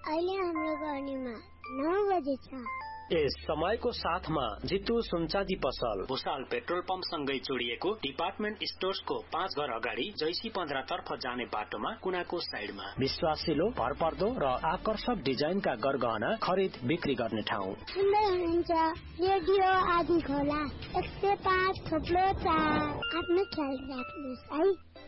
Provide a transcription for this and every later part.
अहिले हाम्रो गर्नीमा 9 बजे छ। यस समयको साथमा जितु सुनचाँदी पसल भुसाल पेट्रोल पम्प सँगै जोडिएको डिपार्टमेन्ट स्टोर्सको 5 घर अगाडि जैसी 15 तर्फ जाने बाटोमा कुनाको साइडमा विश्वासिलो भरपर्दो र आकर्षक डिजाइनका गरगहना खरिद बिक्री गर्ने ठाउँ। सुन्दै हुनुहुन्छ रेडियो आदि खोला 105.4। आफ्नो ख्याल राख्नुहोस् है।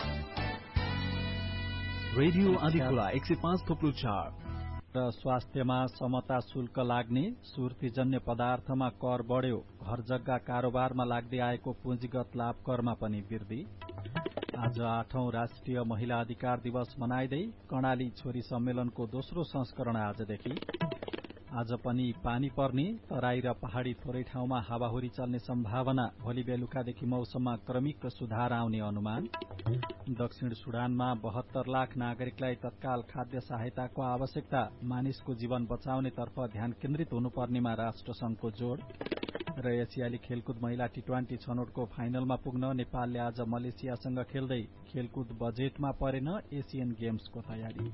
रेडियो आदि खोला 105.4 र स्वास्थ्यमा समता शुल्क लाग्ने, सुर्तीजन्य पदार्थमा कर बढ्यो, घर जग्गा कारोबारमा लाग्दै आएको पुँजीगत लाभ करमा पनि वृद्धि। आज 8औं राष्ट्रिय महिला अधिकार दिवस मनाइदै कर्णाली छोरी सम्मेलनको दोस्रो संस्करण आजदेखि। आज पनि पानी पर्ने, तराई र पहाड़ी थोरै ठाउँमा हावाहुरी चल्ने सम्भावना, भोलि बेलुकादेखि मौसममा क्रमिक सुधार आउने अनुमान। दक्षिण सुडानमा 72 लाख नागरिकलाई तत्काल खाद्य सहायताको आवश्यकता, मानिसको जीवन बचाउनेतर्फ ध्यान केन्द्रित हुनुपर्नेमा राष्ट्रसंघको जोड़। र एसियाली खेलकुद महिला टी20 छनौटको फाइनलमा पुग्न नेपालले आज मलेसियासँग खेल्दै खेलकुद बजेटमा परेन, एसियन गेम्सको तयारी।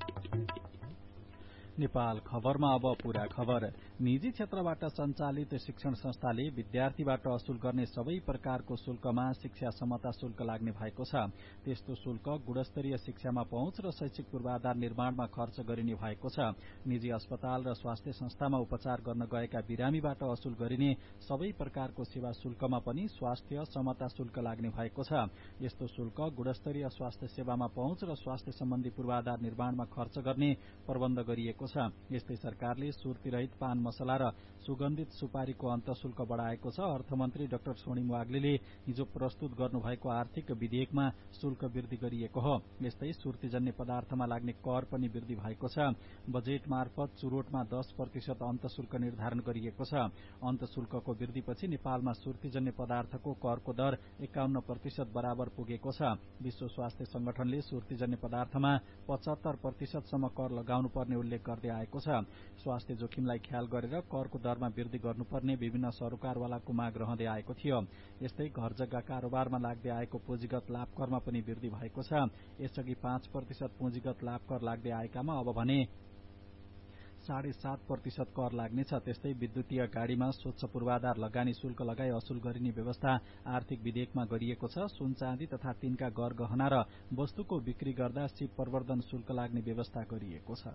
नेपाल खबरमा अब पूरा खबर। निजी क्षेत्रबाट सञ्चालित शिक्षण संस्थाले विद्यार्थीबाट असुल गर्ने सबै प्रकारको शुल्कमा शिक्षा समता शुल्क लाग्ने भएको छ। त्यस्तो शुल्क गुणस्तरीय शिक्षामा पहुँच र शैक्षिक पूर्वाधार निर्माणमा खर्च गरिने भएको छ। निजी अस्पताल र स्वास्थ्य संस्थामा उपचार गर्न गएका बिरामीबाट असुल गरिने सबै प्रकारको सेवा शुल्कमा पनि स्वास्थ्य समता शुल्क लाग्ने भएको छ। यस्तो शुल्क गुणस्तरीय स्वास्थ्य सेवामा पहुँच र स्वास्थ्य सम्बन्धी पूर्वाधार निर्माणमा खर्च गर्ने प्रबन्ध गरिएको छ। यस्तै सरकारले सुर्तीरहित पान मसला र सुगन्धित सुपारीको अन्तशुल्क बढ़ाएको छ। अर्थमन्त्री डाक्टर सोनिम वाग्लेले हिजो प्रस्तुत गर्नुभएको आर्थिक विधेयकमा शुल्क वृद्धि गरिएको हो। यस्तै सुर्तीजन्य पदार्थमा लाग्ने कर पनि वृद्धि भएको छ। बजेट मार्फत चुरोटमा 10% अन्तशुल्क निर्धारण गरिएको छ। अन्तशुल्कको वृद्धिपछि नेपालमा सुर्तीजन्य पदार्थको करको दर 51% बराबर पुगेको छ। विश्व स्वास्थ्य संगठनले सुर्तीजन्य पदार्थमा 75% सम्म कर लगाउनु पर्ने उल्लेख गर्दै आएको छ। स्वास्थ्य जोखिमलाई ख्याल गरेर करको दरमा वृद्धि गर्नुपर्ने विभिन्न सरकारवालाको माग रहँदै आएको थियो। यस्तै घर जग्गा कारोबारमा लाग्दै आएको पुँजीगत लाभ करमा पनि वृद्धि भएको छ। यसअघि 5% पुँजीगत लाभ कर लाग्दै आएकामा अब भने 7.5% कर लाग्नेछ। त्यस्तै विद्युतीय गाड़ीमा स्वच्छ पूर्वाधार लगानी शुल्क लगाई असुल गरिने व्यवस्था आर्थिक विधेयकमा गरिएको छ। सुन चाँदी तथा तिनका गरगहना र वस्तुको बिक्री गर्दा सिप प्रवर्धन शुल्क लाग्ने व्यवस्था गरिएको छ।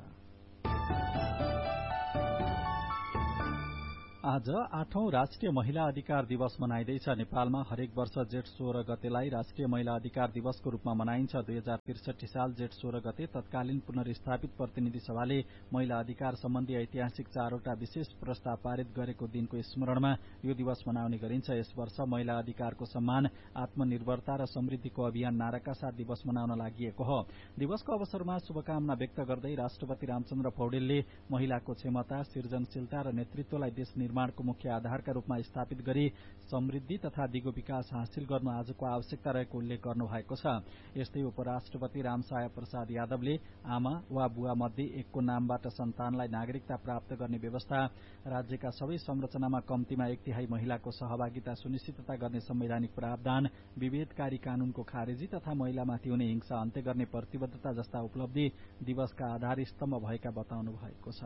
आज 8औं राष्ट्रिय महिला अधिकार दिवस मनाइँदैछ। नेपालमा हरेक वर्ष जेठ 16 गतेलाई राष्ट्रिय महिला अधिकार दिवसको रूपमा मनाइन्छ। 2063 साल जेठ 16 गते तत्कालीन पुनर्स्थापित प्रतिनिधि सभाले महिला अधिकार सम्बन्धी ऐतिहासिक 4वटा विशेष प्रस्ताव पारित गरेको दिनको स्मरणमा यो दिवस मनाउने गरिन्छ। यस वर्ष महिला अधिकारको सम्मान, आत्मनिर्भरता र समृद्धिको अभियान नाराका साथ दिवस मनाउन लागि हो। दिवसको अवसरमा शुभकामना व्यक्त गर्दै राष्ट्रपति रामचन्द्र पौडेलले महिलाको क्षमता, सृजनशीलता र नेतृत्वलाई देश निर्माणको मुख्य आधारका रूपमा स्थापित गरी समृद्धि तथा दिगो विकास हासिल गर्नु आजको आवश्यकता रहेको उल्लेख गर्नुभएको छ। यस्तै उपराष्ट्रपति रामसाय प्रसाद यादवले आमा वा बुवा मध्ये एकको नामबाट सन्तानलाई नागरिकता प्राप्त गर्ने व्यवस्था, राज्यका सबै संरचनामा कम्तीमा 1/3 महिलाको सहभागिता सुनिश्चितता गर्ने संवैधानिक प्रावधान, विभेदकारी कानूनको खारेजी तथा महिलामाथि हुने हिंसा अन्त्य गर्ने प्रतिबद्धता जस्ता उपलब्धि दिवसका आधार स्तम्भ भएका बताउनु भएको छ।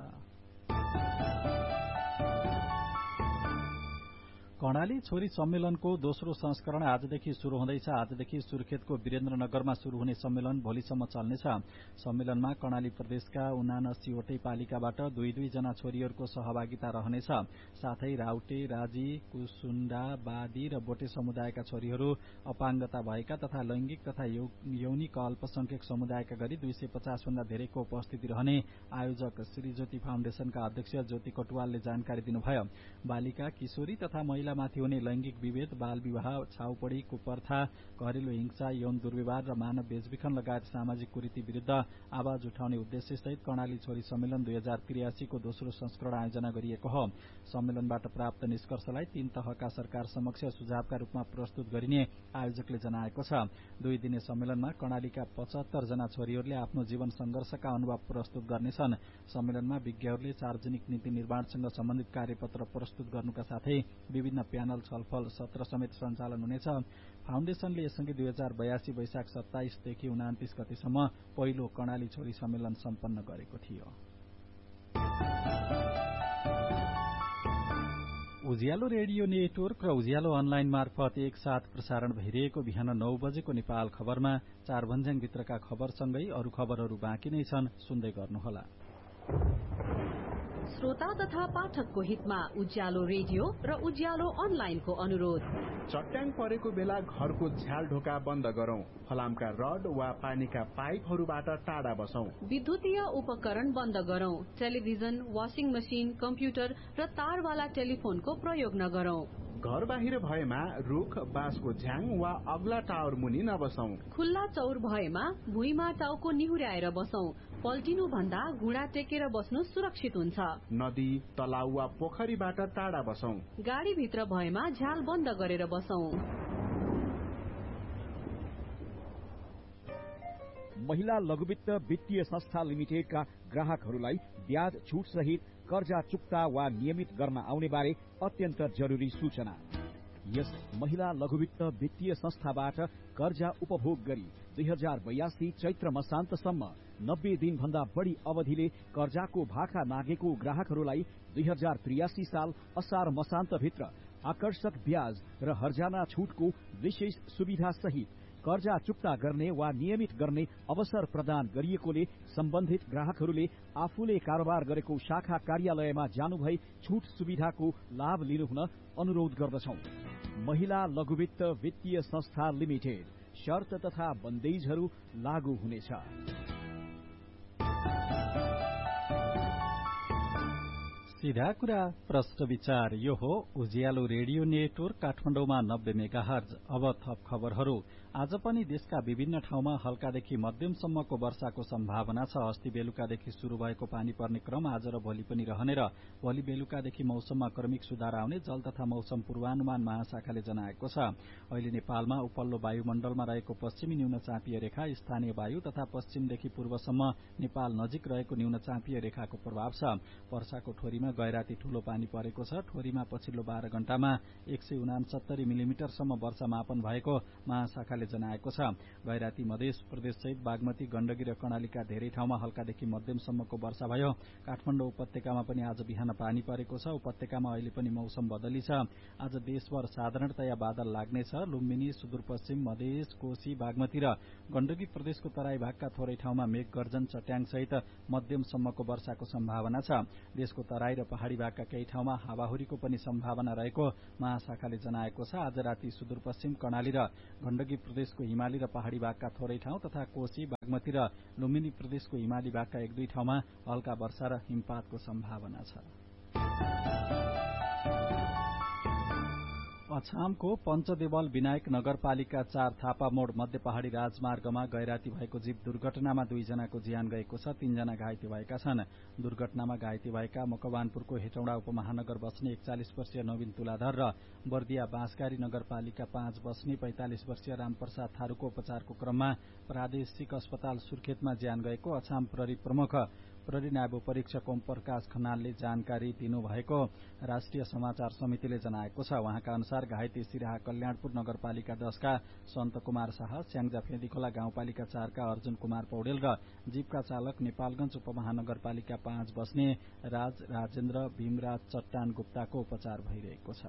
कर्णाली छोरी सम्मेलनको दोस्रो संस्करण आजदेखि शुरू हुँदैछ। आजदेखि सुर्खेतको वीरेन्द्रनगरमा शुरू हुने सम्मेलन भोलिसम्म चल्नेछ। सम्मेलनमा कर्णाली प्रदेशका 79वटै पालिकाबाट 2-2 जना छोरीहरूको सहभागिता रहनेछ। साथै राउटे, राजी, कुसुण्डा, बादी र बोटे समुदायका छोरीहरू, अपाङ्गता भएका तथा लैंगिक तथा यौनिक अल्पसंख्यक समुदायका गरी 250 भन्दा धेरैको उपस्थिति रहने आयोजक श्री ज्योति फाउन्डेशनका अध्यक्ष ज्योति कटुवालले जानकारी दिनुभयो। बालिका, किशोरी तथा महिलामाथि हुने लैंगिक विभेद, बाल विवाह, छाउपड़ी, कुप्रथा, घरेलु हिंसा, यौन दुर्व्यवहार र मानव बेचबिखन लगायत सामाजिक कुरीति विरूद्ध आवाज उठाउने उद्देश्य सहित कर्णाली छोरी सम्मेलन 2083 को दोस्रो संस्करण आयोजना गरिएको हो। सम्मेलनबाट प्राप्त निष्कर्षलाई 3 तहका सरकार समक्ष सुझावका रूपमा प्रस्तुत गरिने आयोजकले जनाएको छ। 2 दिने सम्मेलनमा कर्णालीका 75 जना छोरीहरूले आफ्नो जीवन संघर्षका अनुभव प्रस्तुत गर्नेछन्। सम्मेलनमा विज्ञहरूले सार्वजनिक नीति निर्माणसँग सम्बन्धित कार्यपत्र प्रस्तुत गर्नुका साथै विभिन्न प्यानल छलफल सत्र समेत सञ्चालन हुनेछ। फाउन्डेशनले यससँगै 2082 वैशाख 27 देखि 29 गतेसम्म पहिलो कर्णाली छोरी सम्मेलन सम्पन्न गरेको थियो। उज्यालो रेडियो नेटवर्क र उज्यालो अनलाइन मार्फत एकसाथ प्रसारण भइरहेको बिहान 9 बजेको नेपाल खबरमा 4 भन्ज्याङभित्रका खबरसँगै अरू खबरहरू बाँकी नै छन्, सुन्दै गर्नुहोला। श्रोता तथा पाठकको हितमा उज्यालो रेडियो र उज्यालो अनलाइनको अनुरोध। चट्याङ परेको बेला घरको झ्याल ढोका बन्द गरौं। फलामका रड वा पानीका पाइपहरूबाट टाढा बसौं। विद्युतीय उपकरण बन्द गरौं। टेलिभिजन, वाशिङ मशिन, कम्प्युटर र तारवाला टेलिफोनको प्रयोग नगरौं। घर बाहिर भएमा रुख, बाँसको झ्याङ वा अग्ला टावर मुनि नबसौं। खुल्ला चौर भएमा भुइँमा टाउको निहुर्याएर बसौं। पल्टिनु भन्दा घुँडा टेकेर बस्नु सुरक्षित हुन्छ। नदी, तलाउ वा पोखरीबाट टाढा बसौं। गाडी भित्र भएमा झ्याल बन्द गरेर बसौं। महिला लघुवित्त वित्तीय संस्था लिमिटेडका ग्राहकहरूलाई ब्याज छुट सहित कर्जा चुक्ता वा नियमित गर्न आउने बारे अत्यन्त जरुरी सूचना। यस महिला लघुवित्त वित्तीय संस्थाबाट कर्जा उपभोग गरी 2082 चैत्र मसान्तसम्म 90 दिन भन्दा बढ़ी अवधिले कर्जाको भाका नागेको ग्राहकहरूलाई 2083 साल असार मसान्तभित्र आकर्षक ब्याज र हर्जाना छुटको विशेष सुविधा सहित कर्जा चुक्ता गर्ने वा नियमित गर्ने अवसर प्रदान गरिएकोले सम्बन्धित ग्राहकहरूले आफूले कारोबार गरेको शाखा कार्यालयमा जानुभई छुट सुविधाको लाभ लिनुहुन अनुरोध गर्दछौं। महिला लघुवित्त वित्तीय संस्था लिमिटेड। शर्त तथा बन्देजहरू लागू हुनेछ। सीधा कुरा प्रश्न विचार। यो हो उज्यालो रेडियो नेटवर्क काठमाडौँमा 90 मेगाहर्ज। अब थप खबरहरू। आज पनि देशका विभिन्न ठाउँमा हल्कादेखि मध्यमसम्मको वर्षाको सम्भावना छ। अस्ति बेलुकादेखि शुरू भएको पानी पर्ने क्रम आज र भोलि पनि रहने र भोलि बेलुकादेखि मौसममा क्रमिक सुधार आउने जल तथा मौसम पूर्वानुमान महाशाखाले जनाएको छ। अहिले नेपालमा उपल्लो वायुमण्डलमा रहेको पश्चिमी न्यून चापीय रेखा स्थानीय वायु तथा पश्चिमदेखि पूर्वसम्म नेपाल नजिक रहेको न्यून चापीय रेखाको प्रभाव छ। वर्षाको ठोरीमा गैराती ठूलो पानी परेको छ। ठोरीमा पछिल्लो 12 घण्टामा 169 मिलिमिटरसम्म वर्षा मापन भएको महाशाखाले जनाएको छ। गैराती मधेस प्रदेश सहित बागमती, गण्डकी र कर्णालीका धेरै ठाउँमा हल्कादेखि मध्यमसम्मको वर्षा भयो। काठमाडौँ उपत्यकामा पनि आज बिहान पानी परेको छ। उपत्यकामा अहिले पनि मौसम बदली छ। आज देशभर साधारणतया बादल लाग्नेछ। लुम्बिनी, सुदूरपश्चिम मधेस, कोशी, बागमती र गण्डकी प्रदेशको तराई भागका थोरै ठाउँमा मेघ गर्जन, चट्याङ सहित मध्यमसम्मको वर्षाको सम्भावना छ। देशको तराई र पहाड़ी भागका केही ठाउँमा हावाहुरीको पनि सम्भावना रहेको महाशाखाले जनाएको छ। आज राति सुदूरपश्चिम, कर्णाली र गण्डकी प्रदेशको हिमाली र पहाड़ी भागका थोरै ठाउँ तथा कोशी, बागमती र लुम्बिनी प्रदेशको हिमाली भागका 1-2 ठाउँमा हल्का वर्षा र हिमपातको सम्भावना छ। अछामको पञ्चदेवल विनायक नगरपालिका 4 थापामोड़ मध्य पहाड़ी राजमार्गमा गैराती भएको जीव दुर्घटनामा 2 जनाको ज्यान गएको छ। 3 जना घाइते भएका छन्। दुर्घटनामा घाइते भएका मकवानपुरको हेटौडा उपमहानगर बस्ने 41 वर्षीय नवीन तुलाधर र बर्दिया बाँसगारी नगरपालिका 5 बस्ने 45 वर्षीय रामप्रसाद थारूको उपचारको क्रममा प्रादेशिक अस्पताल सुर्खेतमा ज्यान गएको अछाम प्रहरी प्रमुख प्रहरी नायब परीक्षक ओम प्रकाश खनालले जानकारी दिनुभएको राष्ट्रिय समाचार समितिले जनाएको छ। उहाँका अनुसार घाइते सिराहा कल्याणपुर नगरपालिका 10 का सन्त कुमार शाह, स्याङ्जा फेदीखोला गाउँपालिका 4 का अर्जुन कुमार पौडेल र जीपका चालक नेपालगंज उपमहानगरपालिका 5 बस्ने राजेन्द्र भीमराज चट्टान गुप्ताको उपचार भइरहेको छ।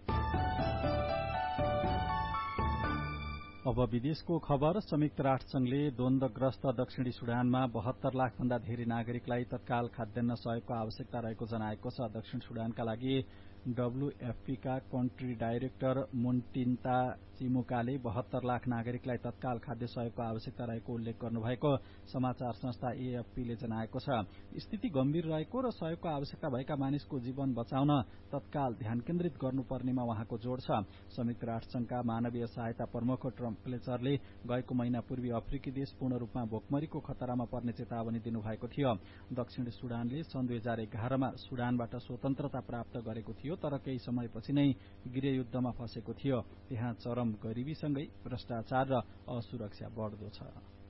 अब विदेशको खबर। संयुक्त राष्ट्रसंघले द्वन्द्वग्रस्त दक्षिणी सुडानमा 72 लाख भन्दा धेरै नागरिकलाई तत्काल खाद्यान्न सहयोगको आवश्यकता रहेको जनाएको छ। दक्षिण सुडानका लागि WFP का कन्ट्री डाइरेक्टर मुन्टिन्ता चिमुकाले 72 लाख नागरिकलाई तत्काल खाद्य सहयोगको आवश्यकता रहेको उल्लेख गर्नुभएको समाचार संस्था AFP ले जनाएको छ। स्थिति गम्भीर रहेको र सहयोगको आवश्यकता भएका मानिसको जीवन बचाउन तत्काल ध्यान केन्द्रित गर्नुपर्नेमा उहाँको जोड़ छ। संयुक्त राष्ट्रसंघका मानवीय सहायता प्रमुख ट्रम्प फ्लेचरले गएको महिना पूर्वी अफ्रिकी देश पूर्ण रूपमा भोकमरीको खतरामा पर्ने चेतावनी दिनुभएको थियो। दक्षिण सुडानले सन् 2011 मा सुडानबाट स्वतन्त्रता प्राप्त गरेको थियो, तर केही समयपछि नै गृहयुद्धमा फँसेको थियो। त्यहाँ चरम गरिबीसँगै भ्रष्टाचार र असुरक्षा बढ्दो छ।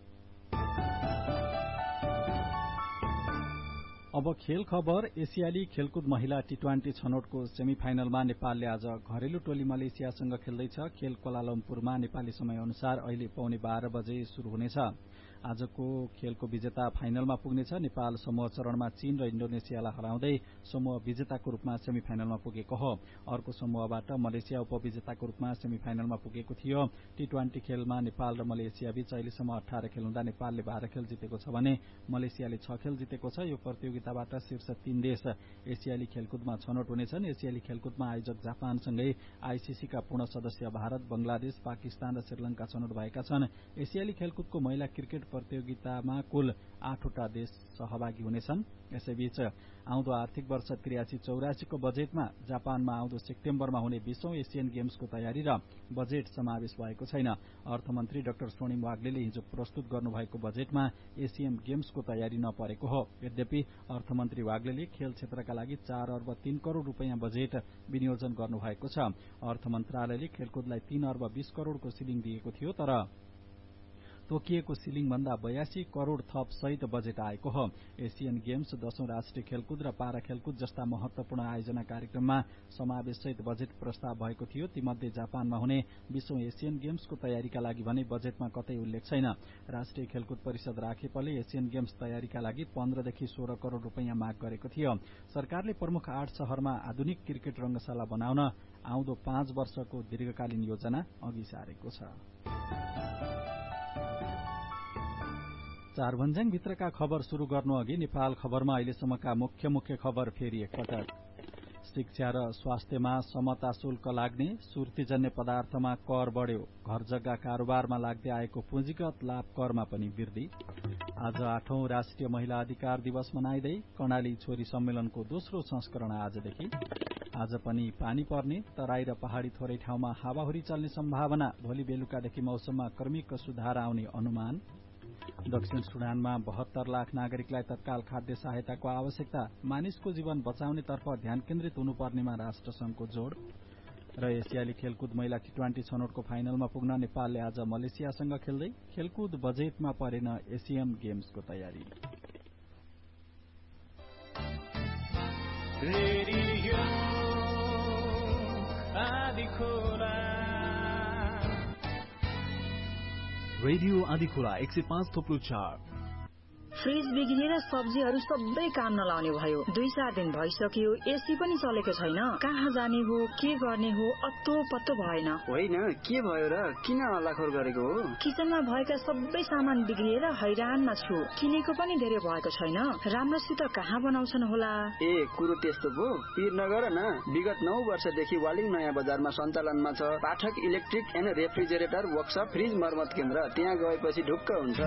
अब खेल खबर। एसियाली खेलकुद महिला T20 छनौटको सेमिफाइनलमा नेपालले आज घरेलु टोली मलेसियासँग खेल्दैछ। खेल कोलालम्पुरमा नेपाली समय अनुसार अहिले 12:15 बजे शुरू हुनेछ। आजको खेलको विजेता फाइनलमा पुग्नेछ। नेपाल समूह चरणमा चीन र इन्डोनेसियालाई हराउँदै समूह विजेताको रूपमा सेमिफाइनलमा पुगेको हो। अर्को समूहबाट मलेसिया उपविजेताको रूपमा सेमिफाइनलमा पुगेको थियो। टी20 खेलमा नेपाल र मलेसिया बीच अहिलेसम्म 18 खेल हुँदा नेपालले 12 खेल जितेको छ भने मलेसियाले 6 खेल जितेको छ। यो प्रतियोगिताबाट शीर्ष 3 देश एसियाली खेलकुदमा छनौट हुनेछन्। एसियाली खेलकुदमा आयोजक जापानसँगै आईसीसी का पूर्ण सदस्य भारत, बंगलादेश, पाकिस्तान र श्रीलंका छनौट भएका छन्। एसियाली खेलकुदको महिला क्रिकेट प्रतियोगितामा कुल 8वटा देश सहभागी हुनेछन्। यसैबीच आउँदो आर्थिक वर्ष 83-84 को बजेटमा जापानमा आउँदो सेप्टेम्बरमा हुने 20औं एसियन गेम्सको तयारी र बजेट समावेश भएको छैन। अर्थमन्त्री डाक्टर स्वर्णिम वाग्लेले हिजो प्रस्तुत गर्नुभएको बजेटमा एसियन गेम्सको तयारी नपरेको हो। यद्यपि अर्थमन्त्री वाग्लेले खेल क्षेत्रका लागि 4 अर्ब 3 करोड़ रूपियाँ बजेट विनियोजन गर्नुभएको छ। अर्थ मन्त्रालयले खेलकुदलाई 3 अर्ब 20 करोड़को सिलिङ दिएको थियो, तर तोकिएको सिलिङ भन्दा 82 करोड़ थप सहित बजेट आएको हो। एसियन गेम्स 10औं राष्ट्रिय खेलकुद र पारा खेलकुद जस्ता महत्वपूर्ण आयोजना कार्यक्रममा समावेश सहित बजेट प्रस्ताव भएको थियो। तीमध्ये जापानमा हुने 20औं एसियन गेम्सको तयारीका लागि भने बजेटमा कतै उल्लेख छैन। राष्ट्रिय खेलकुद परिषद राखेपले एसियन गेम्स तयारीका लागि 15 देखि 16 करोड़ रूपियाँ माग गरेको थियो। सरकारले प्रमुख 8 शहरमा आधुनिक क्रिकेट रंगशाला बनाउन आउँदो 5 वर्षको दीर्घकालीन योजना अघि सारेको छ। चारभन्ज्याङ भित्रका खबर शुरू गर्नु अघि नेपाल खबरमा अहिलेसम्मका मुख्य खबर फेरि एकपटक। शिक्षा र स्वास्थ्यमा समता शुल्क लाग्ने, सुर्तीजन्य पदार्थमा कर बढ्यो, घर जग्गा कारोबारमा लाग्दै आएको पुँजीगत लाभ करमा पनि वृद्धि। आज 8औं राष्ट्रिय महिला अधिकार दिवस मनाइदै कर्णाली छोरी सम्मेलनको दोस्रो संस्करण आजदेखि। आज पनि पानी पर्ने, तराई र पहाड़ी थोरै ठाउँमा हावाहुरी चल्ने सम्भावना। भोलि बेलुकादेखि मौसममा क्रमिक सुधार आउने अनुमान। दक्षिण सुडानमा 72 लाख नागरिकलाई तत्काल खाद्य सहायताको आवश्यकता। मानिसको जीवन बचाउनेतर्फ ध्यान केन्द्रित हुनुपर्नेमा राष्ट्रसंघको जोड़। र एसियाली खेलकुद महिला टी20 छनौटको फाइनलमा पुग्न नेपालले आज मलेसियासँग खेल्दै। खेलकुद बजेटमा परेन एसियन गेम्सको तयारी। रेडियो आदिखोला 105.4। फ्रिज बिग्रिएर सब्जीहरू सबै काम नलाउने भयो। 2-4 दिन भइसक्यो, एसी पनि चलेको छैन। कहाँ जाने हो, के गर्ने हो, अत्तो पत्तो भएन। होइन, के भयो र? किन हल्लाखोर गरेको हो? किचनमा भएका सबै सामान बिग्रिएर हैरानमा छु। किनेको पनि धेरै भएको छैन। राम्रोसित कहाँ बनाउँछन् होला? कुरो त्यस्तो पो। पिर नगर न। विगत 9 वर्षदेखि वालिङ नयाँ बजारमा सञ्चालनमा छ पाठक electric and refrigerator workshop fridge मर्मत केन्द्र। त्यहाँ गएपछि ढुक्क हुन्छ।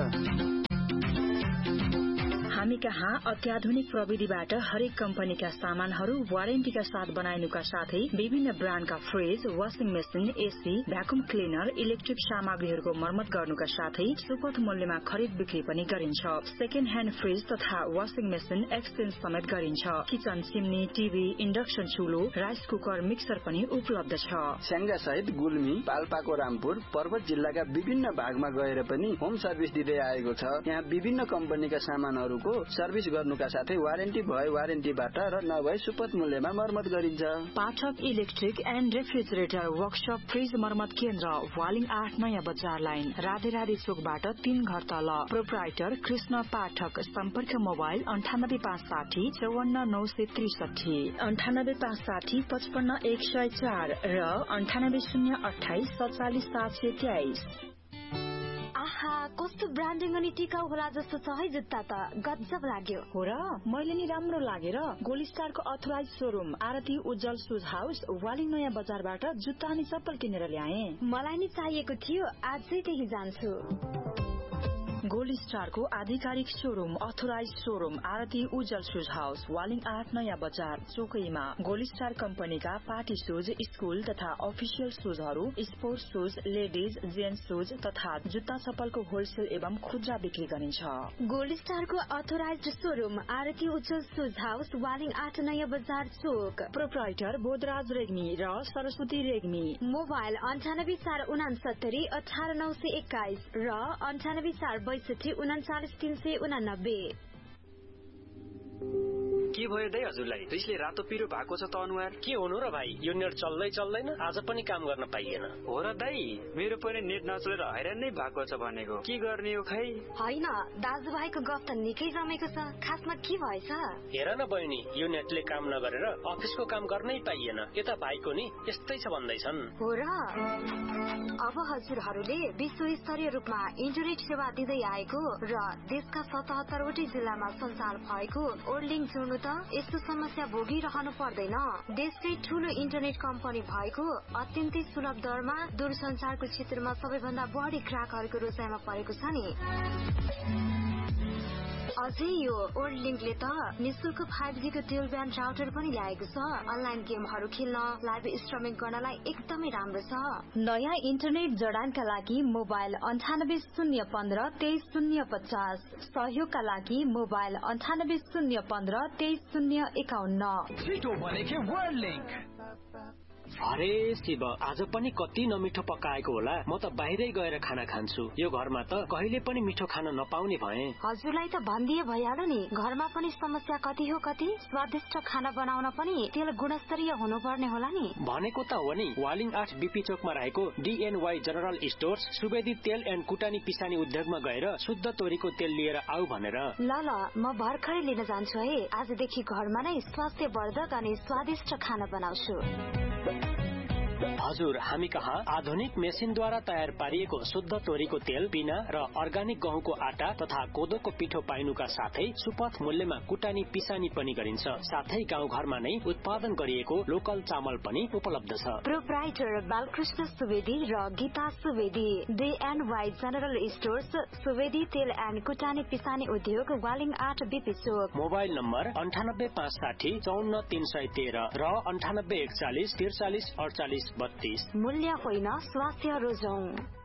हामी कहाँ अत्याधुनिक प्रविधिबाट हरेक कम्पनीका सामानहरू वारेन्टीका साथ बनाइनुका साथै विभिन्न ब्रान्डका fridge, washing machine, AC, vacuum cleaner, electric सामग्रीहरूको मर्मत गर्नुका साथै सुपथ मूल्यमा खरिद बिक्री पनि गरिन्छ। सेकेन्ड ह्यान्ड फ्रिज तथा वाशिङ मेसिन एक्सचेन्ज समेत गरिन्छ। Kitchen chimney, TV, induction चुलो, rice cooker, mixer पनि उपलब्ध छ। स्याङ्गा सहित गुल्मी, पाल्पाको रामपुर, पर्वत जिल्लाका विभिन्न भागमा गएर पनि होम सर्भिस दिँदै आएको छ। यहाँ विभिन्न कम्पनीका सामानहरूको सर्भिस गर्नुका साथै वारेन्टी भए वारेन्टीबाट र नभए सुपथ मूल्यमा मर्मत गरिन्छ। पाठक electric and refrigerator workshop fridge मर्मत केन्द्र, वालिङ 8 नयाँ बजार लाइन, राधेराधे चोकबाट 3 घर तल। प्रोप्राइटर कृष्ण पाठक। सम्पर्क मोबाइल 98560 54963, 98560 55104 र 98028 47723। आहा, कस्तो ब्रान्डिङ अनि टिकाउ होला जस्तो छ है जुत्ता त। गजब लाग्यो। हो र, मैले नि राम्रो लागेर गोल्ड स्टारको अथोराइज शोरूम आरती उज्जवल सुज हाउस वालिङ नयाँ बजारबाट जुत्ता अनि चप्पल किनेर ल्याए। मलाई नि चाहिएको थियो, आजै त्यही जान्छु। गोल्ड स्टारको आधिकारिक शोरूम अथोराइज शोरूम आरती उज्जवल सुज हाउस वालिङ 8 नयाँ बजार चोकैमा। गोल्ड स्टार कम्पनीका पार्टी सुज, स्कूल तथा अफिसियल सुजहरू, sports shoes, ladies, gents shoes तथा जुत्ता चप्पलको होलसेल एवं खुद्रा बिक्री गरिन्छ। गोल्ड स्टारको अथोराइज शोरूम आरती उज्जवल सुज हाउस वालिङ 8 नयाँ बजार चोक। प्रोप्राइटर बोधराज रेग्मी र सरस्वती रेग्मी। मोबाइल 984669 18921 र 9846 39389। के भयो दाइ हजुरलाई? रिसले रातो पिरो भएको छ त अनुहार। के हुनु र भाइ, यो नेट चल्दैन, आज पनि काम गर्न पाइएन। हो र दाइ, मेरो पनि नेट नचलेर हैरान नै भएको छ भनेको। के गर्ने हो खै? होइन, दाजुभाइको गफ त निकै जमेको छ। खासमा के भएछ? हेर न बहिनी, यो नेटले काम नगरेर अफिसको काम गर्नै पाइएन। यता भाइको नि यस्तै छ भन्दैछन्। हो र? अब हजुरहरूले विश्वस्तरीय रूपमा इन्टरनेट सेवा दिँदै आएको र देशका 77 वटै जिल्लामा सञ्चार भएको ओर्लिङ जोड्नु त यस्तो समस्या भोगिरहनु पर्दैन। देशकै ठूलो इन्टरनेट कम्पनी भएको अत्यन्तै सुलभ दरमा दूरसञ्चारको क्षेत्रमा सबैभन्दा बढी ग्राहकहरूको रोजाइमा परेको छ नि। अझै यो ओर्लिङले त निशुल्क 5G को ड्युल ब्यान्ड राउटर पनि ल्याएको छ। अनलाइन गेमहरू खेल्न, लाइभ स्ट्रिमिङ गर्नलाई एकदमै राम्रो छ। नयाँ इन्टरनेट जडानका लागि मोबाइल 9801532050, सहयोगका लागि मोबाइल 9801532051। छिटो भनेको वर्ल्डलिंक। अरे शिव, आज पनि कति नमिठो पकाएको होला। म त बाहिरै गएर खाना खान्छु। यो घरमा त कहिले पनि मिठो खाना नपाउने भए। हजुरलाई त भनिदिए भइहाल्यो नि, घरमा पनि समस्या कति हो कति। स्वादिष्ट खाना बनाउन पनि तेल गुणस्तरीय हुनुपर्ने होला नि। भनेको त हो नि, वालिङ 8 बीपी चोकमा रहेको DNY जनरल स्टोर्स सुवेदी तेल एन्ड कुटानी पिसानी उद्योगमा गएर शुद्ध तोरीको तेल लिएर आऊ भनेर। ल म भर्खरै लिन जान्छु है। आजदेखि घरमा नै स्वास्थ्यवर्धक अनि स्वादिष्ट खाना बनाउँछु। हजुर, हामी कहाँ आधुनिक मेसिनद्वारा तयार पारिएको शुद्ध तोरीको तेल, पिना र अर्गानिक गहुँको आटा तथा कोदोको पिठो पाइनुका साथै सुपथ मूल्यमा कुटानी पिसानी पनि गरिन्छ। साथै गाउँघरमा नै उत्पादन गरिएको लोकल चामल पनि उपलब्ध छ। प्रोप्राइटर बालकृष्ण सुवेदी र Gita Subedi, DNY general stores, Subedi तेल एन्ड कुटानी पिसानी उद्योग, वालिङ 8 बीपी चोक। मोबाइल नम्बर 9856 54313 र 9841 43 48 32। मूल्य होइन, स्वास्थ्य रोजौं।